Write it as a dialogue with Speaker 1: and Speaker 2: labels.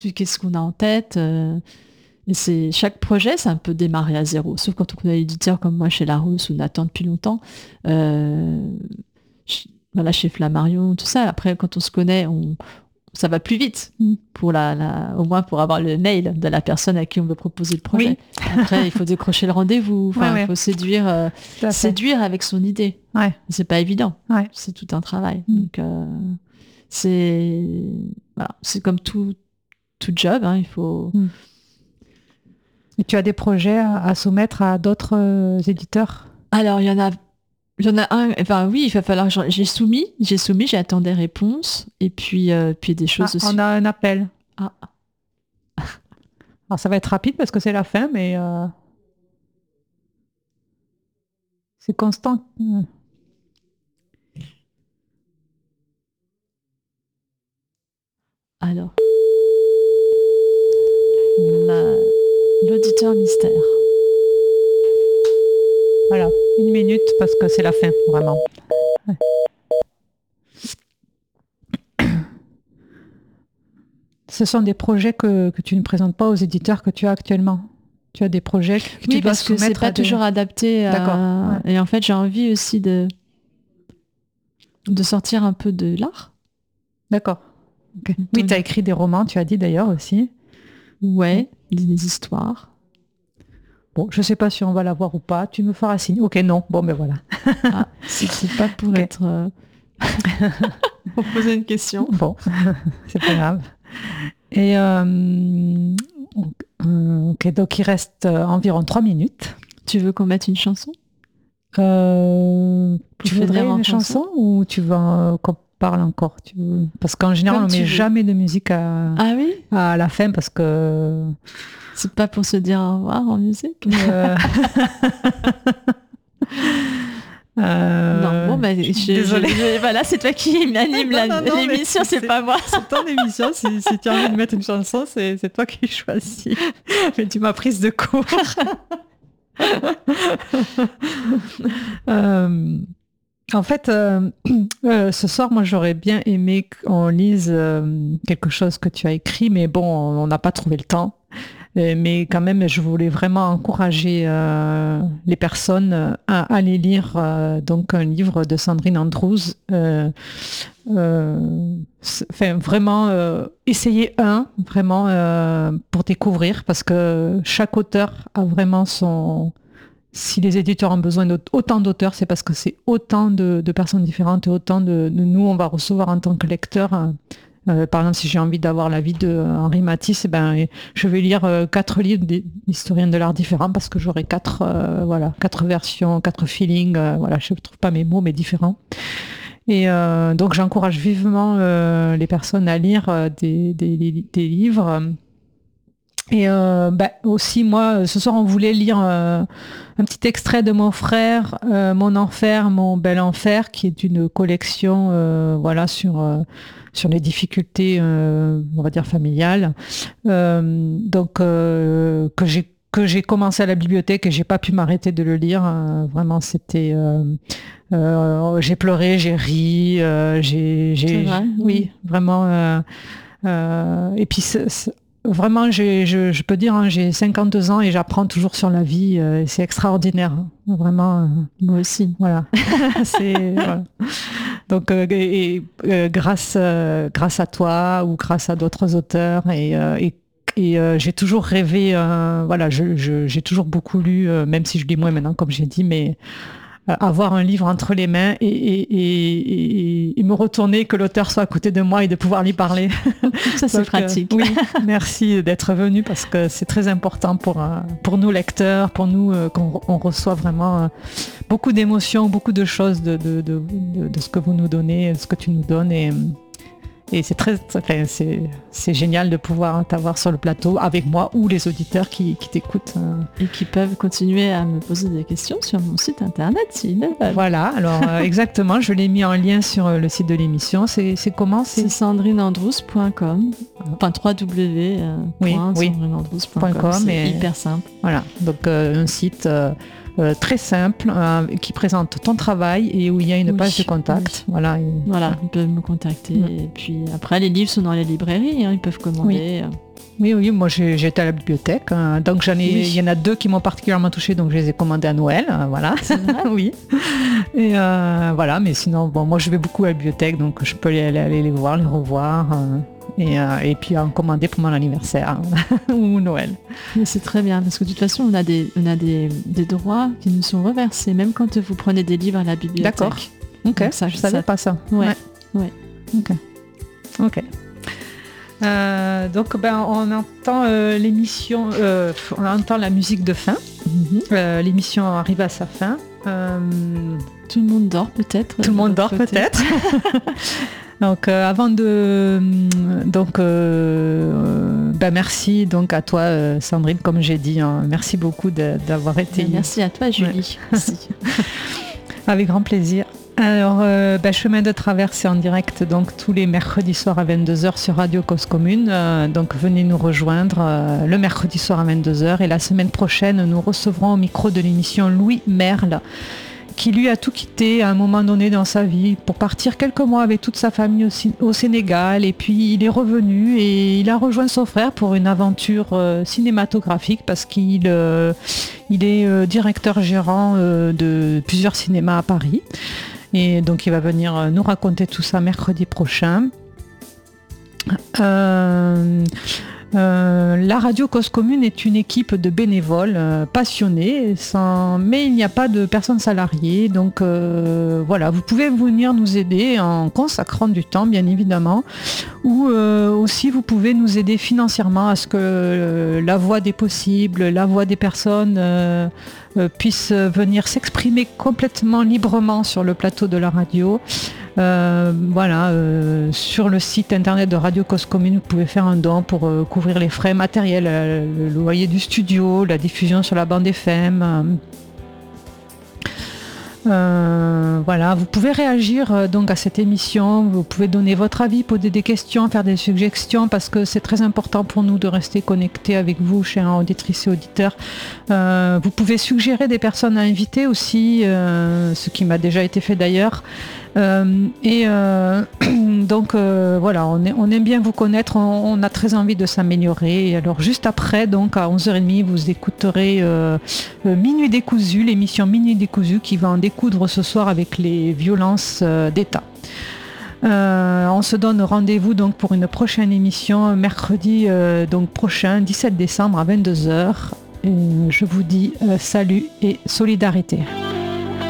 Speaker 1: qu'est-ce qu'on a en tête. Et chaque projet, c'est un peu démarrer à zéro. Sauf quand on est éditeur comme moi chez Larousse ou Nathan depuis longtemps. Voilà, chez Flammarion, tout ça. Après, quand on se connaît, ça va plus vite. Pour au moins pour avoir le mail de la personne à qui on veut proposer le projet.
Speaker 2: Oui.
Speaker 1: Après, il faut décrocher le rendez-vous. Il faut séduire avec son idée.
Speaker 2: Ouais.
Speaker 1: C'est pas évident.
Speaker 2: Ouais.
Speaker 1: C'est tout un travail. Donc, c'est comme tout job. Il faut...
Speaker 2: Et tu as des projets à soumettre à d'autres éditeurs?
Speaker 1: Alors, il y en a un, enfin oui, il va falloir que j'ai soumis, j'attends des réponses, et puis des choses aussi.
Speaker 2: On a un appel. Alors ça va être rapide parce que c'est la fin, mais c'est constant.
Speaker 1: Alors, l'auditeur mystère.
Speaker 2: Voilà, 1 minute parce que c'est la fin, vraiment. Ouais. Ce sont des projets que tu ne présentes pas aux éditeurs que tu as actuellement. Tu as des projets que tu dois
Speaker 1: parce que
Speaker 2: soumettre
Speaker 1: c'est pas toujours adapté.
Speaker 2: D'accord.
Speaker 1: Et en fait, j'ai envie aussi de sortir un peu de l'art.
Speaker 2: D'accord. Okay. Oui, tu as écrit des romans, tu as dit d'ailleurs aussi.
Speaker 1: Ouais, des histoires.
Speaker 2: Bon, je sais pas si on va l'avoir ou pas. Tu me feras signe. Ok, non. Bon, ben voilà.
Speaker 1: C'est pas pour être... pour poser une question.
Speaker 2: Bon, c'est pas grave. Et ok, donc il reste environ 3 minutes.
Speaker 1: Tu veux qu'on mette une chanson?
Speaker 2: Tu voudrais une chanson ou tu veux qu'on parle encore? Parce qu'en général, on met jamais de musique à la fin parce que...
Speaker 1: C'est pas pour se dire au revoir en musique? Non, bon, désolée. Voilà, c'est toi qui anime l'émission, c'est pas moi.
Speaker 2: C'est ton émission. Si tu as envie de mettre une chanson, c'est toi qui choisis. Mais tu m'as prise de court. En fait, ce soir, moi, j'aurais bien aimé qu'on lise quelque chose que tu as écrit, mais bon, on n'a pas trouvé le temps. Mais quand même, je voulais vraiment encourager les personnes à aller lire donc un livre de Sandrine Andrews. Vraiment, essayer vraiment pour découvrir, parce que chaque auteur a vraiment son... Si les éditeurs ont besoin d'autant d'auteurs, c'est parce que c'est autant de personnes différentes et autant de nous, on va recevoir en tant que lecteur. Par exemple, si j'ai envie d'avoir l'avis de Henri Matisse, je vais lire 4 livres d'historiens de l'art différents parce que j'aurai 4 versions, 4 feelings. Je ne trouve pas mes mots, mais différents. Et donc, j'encourage vivement les personnes à lire des livres. Et aussi, moi, ce soir, on voulait lire un petit extrait de Mon frère, Mon enfer, mon bel enfer, qui est une collection sur les difficultés, on va dire, familiales. Donc, que j'ai commencé à la bibliothèque et j'ai pas pu m'arrêter de le lire. Vraiment, c'était... j'ai pleuré, j'ai ri,
Speaker 1: C'est vrai,
Speaker 2: oui, vraiment. Et puis, vraiment, je peux dire, j'ai 52 ans et j'apprends toujours sur la vie. C'est extraordinaire, vraiment.
Speaker 1: Moi aussi.
Speaker 2: Voilà. Voilà. Donc, grâce à toi ou grâce à d'autres auteurs et j'ai toujours rêvé. J'ai toujours beaucoup lu, même si je lis moins maintenant, comme j'ai dit, mais avoir un livre entre les mains et me retourner, que l'auteur soit à côté de moi et de pouvoir lui parler.
Speaker 1: Ça, c'est pratique.
Speaker 2: Oui, merci d'être venu parce que c'est très important pour nous lecteurs, pour nous qu'on reçoit vraiment beaucoup d'émotions, beaucoup de choses de ce que vous nous donnez, ce que tu nous donnes. Et c'est génial de pouvoir t'avoir sur le plateau avec moi ou les auditeurs qui t'écoutent.
Speaker 1: Et qui peuvent continuer à me poser des questions sur mon site internet s'ils le veulent.
Speaker 2: Voilà, alors exactement, je l'ai mis en lien sur le site de l'émission. C'est comment?
Speaker 1: C'est sandrineandrews.com. Enfin, www.sandrineandrews.com. C'est hyper simple.
Speaker 2: Voilà, donc un site... très simple, qui présente ton travail et où il y a une page de contact.
Speaker 1: Oui. Voilà, ils peuvent me contacter. Et puis après, les livres sont dans les librairies, ils peuvent commander.
Speaker 2: Oui, moi j'ai été à la bibliothèque, donc il y en a 2 qui m'ont particulièrement touchée, donc je les ai commandés à Noël, voilà.
Speaker 1: C'est vrai.
Speaker 2: Oui. Et voilà, mais sinon, bon, moi je vais beaucoup à la bibliothèque, donc je peux aller les voir, les revoir, et puis en commander pour mon anniversaire ou Noël.
Speaker 1: Mais c'est très bien, parce que de toute façon, on a des droits qui nous sont reversés, même quand vous prenez des livres à la bibliothèque.
Speaker 2: D'accord. Ok,
Speaker 1: donc ça,
Speaker 2: je savais pas ça.
Speaker 1: Ouais.
Speaker 2: Ok. Donc on entend l'émission, on entend la musique de fin. L'émission arrive à sa fin.
Speaker 1: Tout le monde dort peut-être.
Speaker 2: Tout le monde dort peut-être. Donc avant de merci donc à toi Sandrine, comme j'ai dit, merci beaucoup d'avoir été.
Speaker 1: Merci à toi Julie. Merci.
Speaker 2: Avec grand plaisir. Alors, Chemin de Traverse, c'est en direct donc tous les mercredis soirs à 22h sur Radio Cause Commune. Donc venez nous rejoindre le mercredi soir à 22h. Et la semaine prochaine, nous recevrons au micro de l'émission Louis Merle, qui lui a tout quitté à un moment donné dans sa vie pour partir quelques mois avec toute sa famille au Sénégal. Et puis il est revenu et il a rejoint son frère pour une aventure cinématographique, parce qu'il est directeur gérant de plusieurs cinémas à Paris. Et donc il va venir nous raconter tout ça mercredi prochain. La Radio Cause Commune est une équipe de bénévoles passionnés, mais il n'y a pas de personnes salariées. Donc voilà, vous pouvez venir nous aider en consacrant du temps, bien évidemment, ou aussi vous pouvez nous aider financièrement à ce que la voix des possibles, la voix des personnes puisse venir s'exprimer complètement librement sur le plateau de la radio. Sur le site internet de Radio Cause Commune, vous pouvez faire un don pour couvrir les frais matériels, le loyer du studio, la diffusion sur la bande FM. Vous pouvez réagir donc à cette émission, vous pouvez donner votre avis, poser des questions, faire des suggestions, parce que c'est très important pour nous de rester connectés avec vous, chers auditrices et auditeurs. Vous pouvez suggérer des personnes à inviter aussi, ce qui m'a déjà été fait d'ailleurs. On aime bien vous connaître, on a très envie de s'améliorer. Et alors juste après, donc à 11h30, vous écouterez Minuit décousu, l'émission Minuit décousu qui va en découdre ce soir avec les violences d'État. On se donne rendez-vous donc pour une prochaine émission mercredi prochain, 17 décembre à 22h. Et je vous dis salut et solidarité.